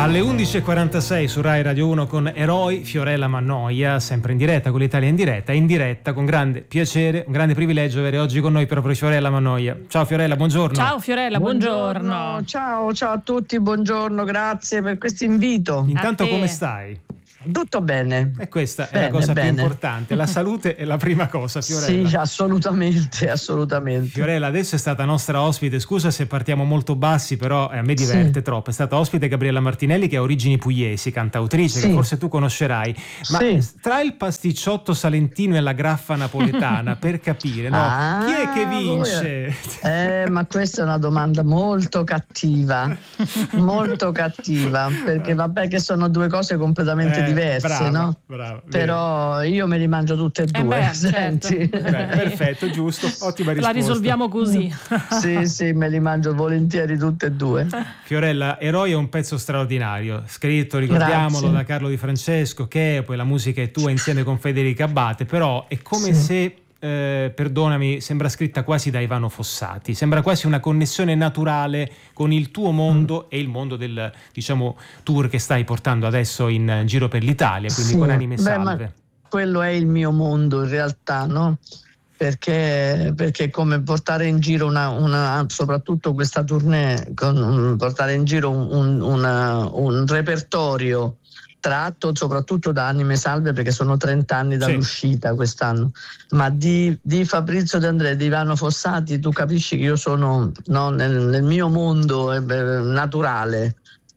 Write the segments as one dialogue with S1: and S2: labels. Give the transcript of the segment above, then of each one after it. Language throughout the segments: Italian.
S1: Alle 11.46 su Rai Radio 1 con Eroi, Fiorella Mannoia, sempre in diretta con l'Italia in diretta con grande piacere, un grande privilegio avere oggi con noi proprio Fiorella Mannoia. Ciao Fiorella, buongiorno.
S2: Ciao Fiorella, buongiorno.
S3: Ciao a tutti, buongiorno, grazie per questo invito.
S1: Intanto come stai?
S3: Tutto bene.
S1: E questa è la cosa più importante, la salute è la prima cosa, Fiorella.
S3: Sì, assolutamente.
S1: Fiorella adesso è stata nostra ospite, scusa se partiamo molto bassi, però a me diverte troppo. È stata ospite Gabriella Martinelli, che ha origini pugliesi, cantautrice, che forse tu conoscerai. Ma tra il pasticciotto salentino e la graffa napoletana, per capire, no? Chi è che vince?
S3: Ma questa è una domanda molto cattiva, perché vabbè che sono due cose completamente diverse, no?
S1: Brava,
S3: però io me li mangio tutte e due.
S2: Senti.
S1: Perfetto, giusto, ottima risposta.
S2: La risolviamo così.
S3: Sì, me li mangio volentieri tutte e due.
S1: Fiorella, Eroi è un pezzo straordinario, scritto, ricordiamolo, da Carlo Di Francesco, che poi la musica è tua insieme con Federica Abbate, però è come se perdonami, sembra scritta quasi da Ivano Fossati, sembra quasi una connessione naturale con il tuo mondo e il mondo del, diciamo, tour che stai portando adesso in giro per l'Italia, quindi con Anime Salve.
S3: Ma quello è il mio mondo in realtà, no? Perché come portare in giro una soprattutto questa tournée, portare in giro un repertorio tratto soprattutto da Anime Salve, perché sono 30 anni dall'uscita quest'anno, ma di Fabrizio De André, di Ivano Fossati, tu capisci che io sono nel mio mondo naturale,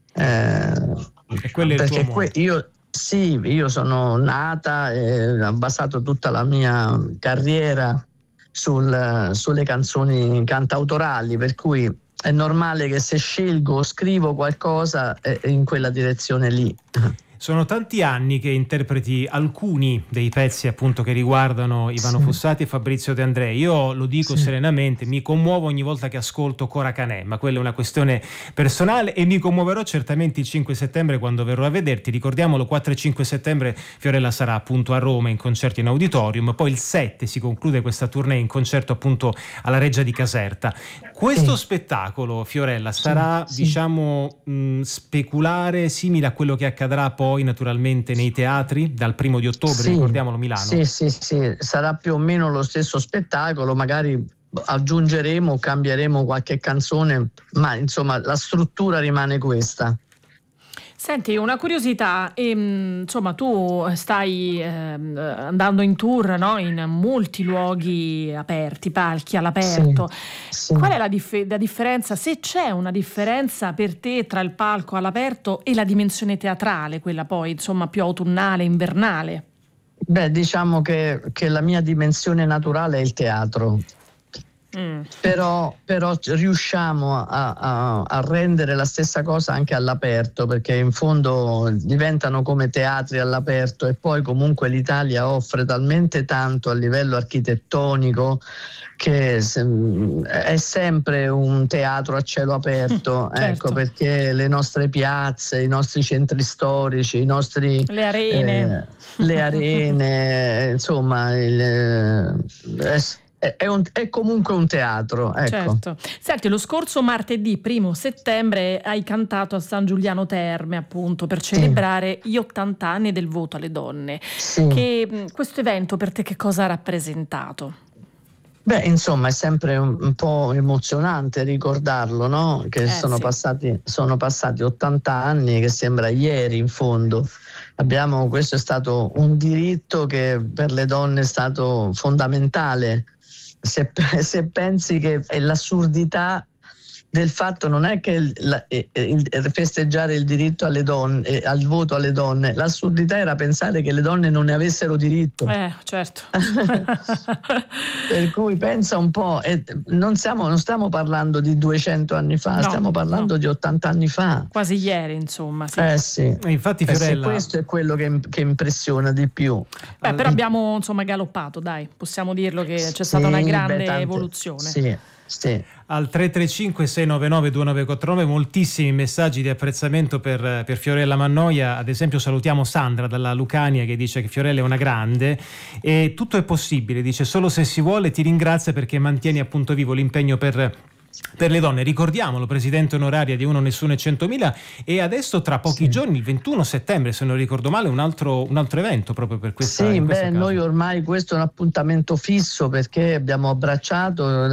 S1: e quello è il tuo mondo.
S3: Io sono nata e ho basato tutta la mia carriera sulle canzoni cantautorali, per cui è normale che se scelgo o scrivo qualcosa è in quella direzione lì.
S1: Sono tanti anni che interpreti alcuni dei pezzi appunto che riguardano Ivano Fossati e Fabrizio De André. Io lo dico serenamente, mi commuovo ogni volta che ascolto Cora Canè, ma quella è una questione personale, e mi commuoverò certamente il 5 settembre quando verrò a vederti. Ricordiamolo, 4 e 5 settembre Fiorella sarà appunto a Roma in concerto in auditorium, poi il 7 si conclude questa tournée in concerto appunto alla Reggia di Caserta. Questo spettacolo, Fiorella, sarà diciamo speculare, simile a quello che accadrà poi naturalmente nei teatri dal 1 di ottobre, ricordiamolo, Milano. Sì,
S3: sarà più o meno lo stesso spettacolo, magari aggiungeremo o cambieremo qualche canzone, ma insomma la struttura rimane questa.
S2: Senti, una curiosità, insomma tu stai andando in tour, no? In molti luoghi aperti, palchi all'aperto. Qual è la differenza, se c'è una differenza per te tra il palco all'aperto e la dimensione teatrale, quella poi insomma più autunnale, invernale?
S3: Beh, diciamo che la mia dimensione naturale è il teatro. Però riusciamo a rendere la stessa cosa anche all'aperto, perché in fondo diventano come teatri all'aperto, e poi comunque l'Italia offre talmente tanto a livello architettonico che è sempre un teatro a cielo aperto. Ecco, perché le nostre piazze, i nostri centri storici, le arene, insomma è comunque un teatro, ecco.
S2: Certo. Senti, lo scorso martedì 1 settembre hai cantato a San Giuliano Terme, appunto, per celebrare gli 80 anni del voto alle donne. Questo evento per te che cosa ha rappresentato?
S3: Beh, insomma, è sempre un po' emozionante ricordarlo, no? Che sono passati 80 anni, che sembra ieri in fondo. Questo è stato un diritto che per le donne è stato fondamentale. Se pensi che è l'assurdità del fatto, non è che festeggiare il diritto alle donne, al voto alle donne, l'assurdità era pensare che le donne non ne avessero diritto.
S2: Certo.
S3: Per cui pensa un po', non stiamo parlando di 200 anni fa, stiamo parlando di 80 anni fa.
S2: Quasi ieri, insomma.
S1: Infatti, Fiorella,
S3: questo è quello che impressiona di più.
S2: Però abbiamo insomma galoppato, dai, possiamo dirlo che c'è stata una grande evoluzione.
S3: Sì.
S1: Al 335 699 2949 moltissimi messaggi di apprezzamento per Fiorella Mannoia. Ad esempio salutiamo Sandra dalla Lucania, che dice che Fiorella è una grande e tutto è possibile, dice, solo se si vuole. Ti ringrazia perché mantieni appunto vivo l'impegno per per le donne. Ricordiamolo, presidente onoraria di Uno Nessuno e 100.000, e adesso tra pochi giorni, il 21 settembre, se non ricordo male, un altro evento proprio per questa.
S3: Sì, noi ormai questo è un appuntamento fisso, perché abbiamo abbracciato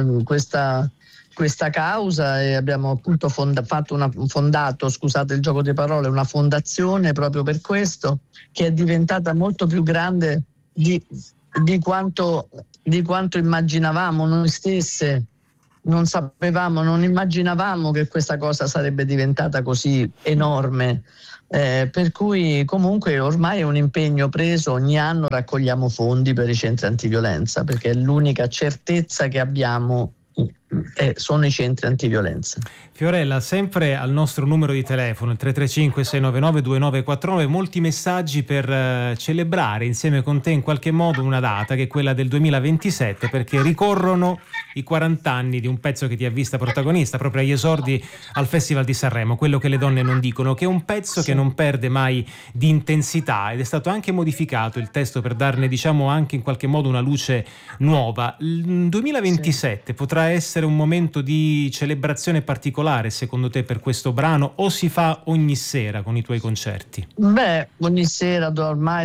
S3: questa causa e abbiamo appunto fondato, scusate il gioco di parole, una fondazione proprio per questo, che è diventata molto più grande di quanto immaginavamo noi stesse. Non immaginavamo che questa cosa sarebbe diventata così enorme, per cui comunque ormai è un impegno preso. Ogni anno raccogliamo fondi per i centri antiviolenza, perché è l'unica certezza che abbiamo, sono i centri antiviolenza.
S1: Fiorella, sempre al nostro numero di telefono, il 335-699-2949, molti messaggi per celebrare insieme con te in qualche modo una data che è quella del 2027, perché ricorrono i 40 anni di un pezzo che ti ha vista protagonista proprio agli esordi al Festival di Sanremo, Quello che le donne non dicono, che è un pezzo che non perde mai di intensità, ed è stato anche modificato il testo per darne, diciamo, anche in qualche modo una luce nuova. Il 2027 potrà essere un momento di celebrazione particolare secondo te per questo brano, o si fa ogni sera con i tuoi concerti?
S3: Beh, ogni sera ormai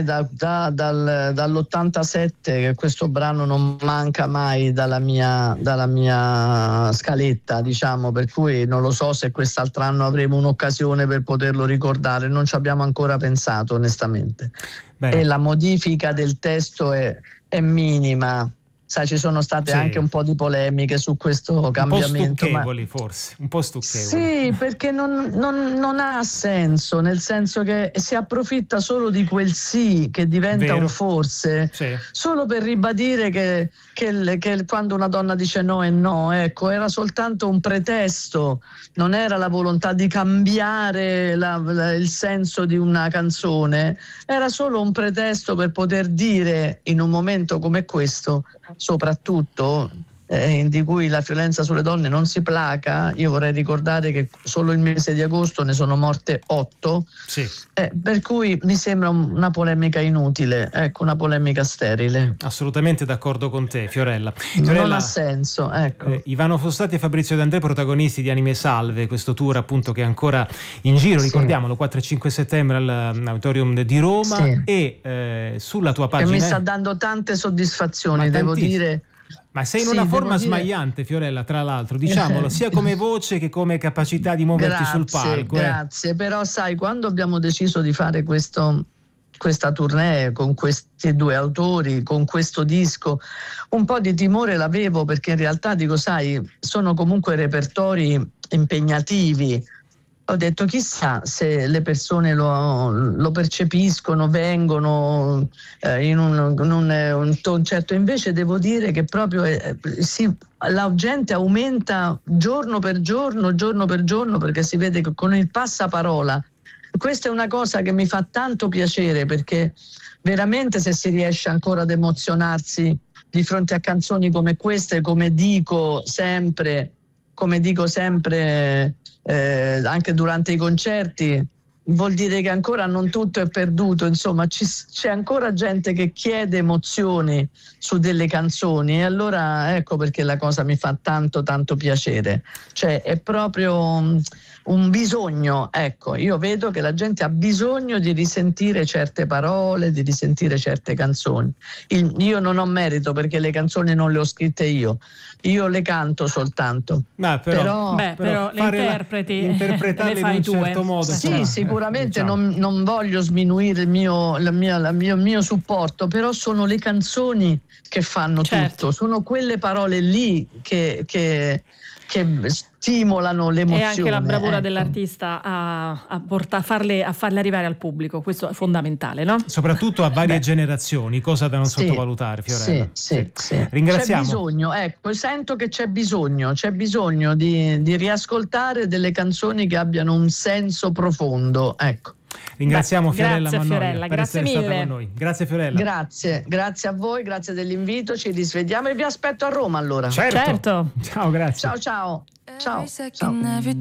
S3: dall'87 che questo brano non manca mai dalla mia scaletta, diciamo, per cui non lo so se quest'altro anno avremo un'occasione per poterlo ricordare, non ci abbiamo ancora pensato onestamente. E la modifica del testo è minima. Sai, ci sono state anche un po' di polemiche su questo cambiamento.
S1: Un po' stucchevoli, forse, un po' stucchevoli.
S3: Sì, perché non ha senso, nel senso che si approfitta solo di quel sì che diventa un forse, solo per ribadire che quando una donna dice no è no, ecco, era soltanto un pretesto, non era la volontà di cambiare il senso di una canzone, era solo un pretesto per poter dire in un momento come questo, soprattutto di cui la violenza sulle donne non si placa. Io vorrei ricordare che solo il mese di agosto ne sono morte 8, per cui mi sembra una polemica inutile, ecco, una polemica sterile.
S1: Assolutamente d'accordo con te, Fiorella.
S3: Non ha senso, ecco.
S1: Ivano Fossati e Fabrizio De André, protagonisti di Anime Salve, questo tour appunto che è ancora in giro, ricordiamolo, 4 e 5 settembre all'Auditorium di Roma, e sulla tua pagina.
S3: E mi sta dando tante soddisfazioni, devo dire.
S1: Ma sei in una forma smagliante, Fiorella, tra l'altro, diciamolo, sia come voce che come capacità di muoverti sul palco.
S3: Grazie, però sai, quando abbiamo deciso di fare questa tournée con questi due autori, con questo disco, un po' di timore l'avevo, perché in realtà, dico, sai, sono comunque repertori impegnativi. Ho detto chissà se le persone lo percepiscono, vengono in un concerto. Invece devo dire che proprio la gente aumenta giorno per giorno, perché si vede che con il passaparola. Questa è una cosa che mi fa tanto piacere, perché veramente se si riesce ancora ad emozionarsi di fronte a canzoni come queste, come dico sempre anche durante i concerti, vuol dire che ancora non tutto è perduto, insomma c'è ancora gente che chiede emozioni su delle canzoni, e allora ecco perché la cosa mi fa tanto piacere, cioè è proprio un bisogno, ecco, io vedo che la gente ha bisogno di risentire certe parole, di risentire certe canzoni. Io non ho merito, perché le canzoni non le ho scritte io le canto soltanto.
S2: Però le
S1: interpretarle in un certo modo.
S3: Sì, sicuramente non voglio sminuire il mio supporto, però sono le canzoni che fanno tutto, sono quelle parole lì che stimolano l'emozione.
S2: E anche la bravura dell'artista a farle arrivare al pubblico, questo è fondamentale, no?
S1: Soprattutto a varie generazioni, cosa da non sottovalutare, Fiorella.
S3: Sì.
S1: Ringraziamo.
S3: C'è bisogno, ecco, sento che c'è bisogno di riascoltare delle canzoni che abbiano un senso profondo, ecco.
S1: Ringraziamo Fiorella
S2: Grazie,
S1: Mannoia
S2: Fiorella,
S1: per essere stata con noi. Grazie Fiorella.
S3: Grazie a voi, grazie dell'invito, ci risvediamo e vi aspetto a Roma allora.
S1: Certo. Ciao, grazie.
S3: Ciao.